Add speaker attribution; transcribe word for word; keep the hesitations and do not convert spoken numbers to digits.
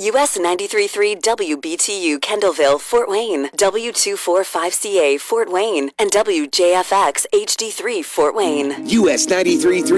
Speaker 1: U S ninety-three point three W B T U Kendallville, Fort Wayne, W two forty-five C A Fort Wayne, and W J F X H D three Fort Wayne.
Speaker 2: U S ninety-three point three